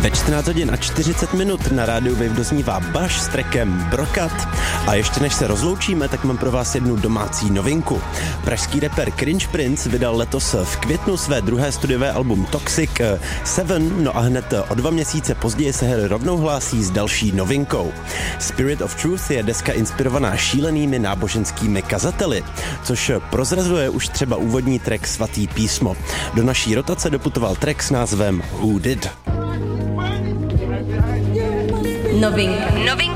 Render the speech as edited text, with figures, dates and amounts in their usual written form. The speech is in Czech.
Ve 14 hodin a 40 minut na rádiu Wave doznívá Baš s trackem Brokat. A ještě než se rozloučíme, tak mám pro vás jednu domácí novinku. Pražský rapper Cringe Prince vydal letos v květnu své druhé studiové album Toxic 7, no a hned o 2 měsíce později se Harry rovnou hlásí s další novinkou. Spirit of Truth je deska inspirovaná šílenými náboženskými kazateli, což prozrazuje už třeba úvodní track Svatý písmo. Do naší rotace doputoval track s názvem Who Did. Novinka.